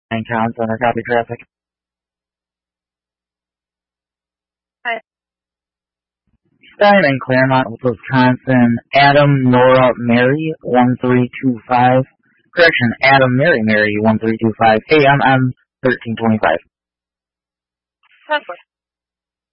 And Town Center, copy traffic. Hi. Starting in Claremont, Wisconsin, Adam, Nora, Mary, 1325. Correction, Adam, Mary, 1325. AM, 1325. Perfect.